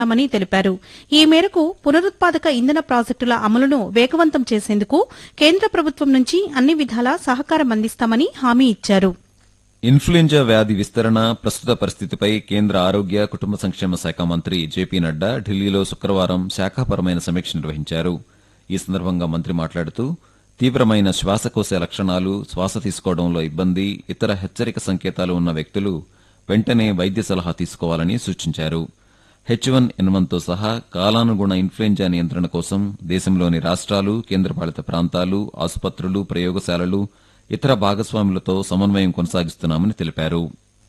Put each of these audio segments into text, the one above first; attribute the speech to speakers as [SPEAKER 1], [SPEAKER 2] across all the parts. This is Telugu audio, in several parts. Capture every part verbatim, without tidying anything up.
[SPEAKER 1] మని తెలిపారు. ఈ మేరకు పునరుత్పాదక ఇంధన ప్రాజెక్టుల అమలును వేగవంతం చేసేందుకు కేంద్ర ప్రభుత్వం నుంచి అన్ని విధాలా సహకారం అందిస్తామని హామీ ఇచ్చారు.
[SPEAKER 2] ఇన్ఫ్లుయెంజా వ్యాధి విస్తరణ ప్రస్తుత పరిస్థితిపై కేంద్ర ఆరోగ్య కుటుంబ సంక్షేమ శాఖ మంత్రి జేపీ నడ్డా ఢిల్లీలో శుక్రవారం శాఖాపరమైన సమీక్ష నిర్వహించారు. ఈ సందర్భంగా మంత్రి మాట్లాడుతూ తీవ్రమైన శ్వాసకోశ లక్షణాలు, శ్వాస తీసుకోవడంలో ఇబ్బంది, ఇతర హెచ్చరిక సంకేతాలు ఉన్న వ్యక్తులు వెంటనే వైద్య సలహా తీసుకోవాలని సూచించారు. హెచ్ వన్ ఎన్ వన్ తో సహా కాలానుగుణ ఇన్ఫ్లుయెంజా నియంత్రణ కోసం దేశంలోని రాష్ట్రాలు, కేంద్రపాలిత ప్రాంతాలు, ఆసుపత్రులు, ప్రయోగశాలలు, ఇతర భాగస్వాములతో సమన్వయం కొనసాగిస్తున్నామని తెలిపారు.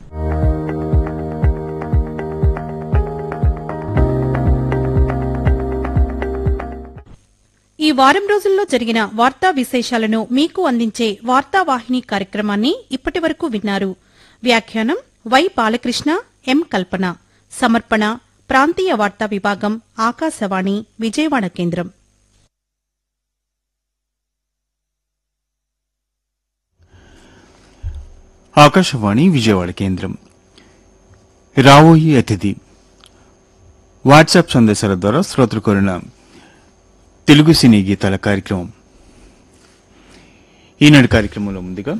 [SPEAKER 1] ఈ వారం రోజుల్లో జరిగిన వార్తా విశేషాలను మీకు అందించే వార్తావాహిని కార్యక్రమాన్ని ఇప్పటి వరకు విన్నారు. వ్యాఖ్యానం వై బాలకృష్ణ, ఎం కల్పన. సమర్పణ ప్రాంతీయ వార్తా విభాగం, ఆకాశవాణి విజయవాడ కేంద్రం.
[SPEAKER 3] ఆకాశవాణి విజయవాడ కేంద్రం. రావోయి అతిథి వాట్సాప్ సందేశాల ద్వారా శ్రోతలు కోరిన తెలుగు సినీ గీతాల కార్యక్రమం. ఈనాటి కార్యక్రమంలో ముందుగా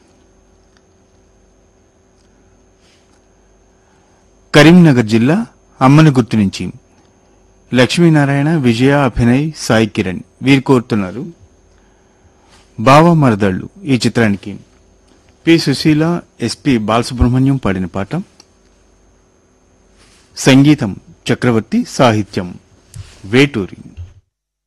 [SPEAKER 3] కరీంనగర్ జిల్లా అమ్మనగుర్తు నుంచి లక్ష్మీనారాయణ, విజయ, అభినయ్, సాయి కిరణ్ వీరు కోరుతున్నారు బావా మరదళ్ళు ఈ చిత్రానికి పి సుశీల, ఎస్పి బాలసుబ్రహ్మణ్యం పాడిన పాట. సంగీతం చక్రవర్తి, సాహిత్యం వేటూరి.